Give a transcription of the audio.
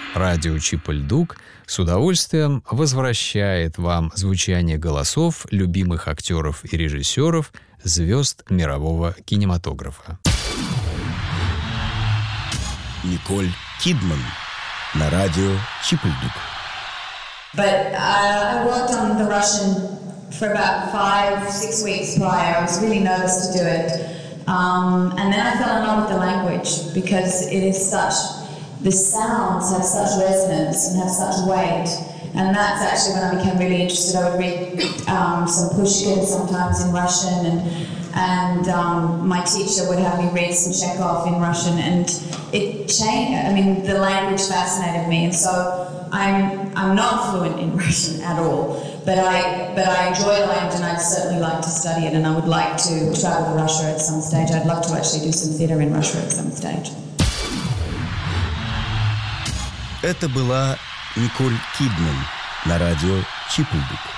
Радио Чип-и-Ль-Дук с удовольствием возвращает вам звучание голосов любимых актеров и режиссеров, звезд мирового кинематографа. Николь Кидман на радио Чип-и-Ль-Дук. But I worked on the Russian for about 5-6 weeks prior. I was really nervous to do it. And then I fell in love with the language because it is such, the sounds have such resonance and have such weight. And that's actually when I became really interested. I would read some Pushkin sometimes in Russian, and my teacher would have me read some Chekhov in Russian, and it changed. I mean, the language fascinated me, and so I'm not fluent in Russian at all, but I enjoy the language, and I'd certainly like to study it, and I would like to travel to Russia at some stage. I'd love to actually do some theatre in Russia at some stage. Это была Николь Кидман на радио Чип-и-Ль-Дук.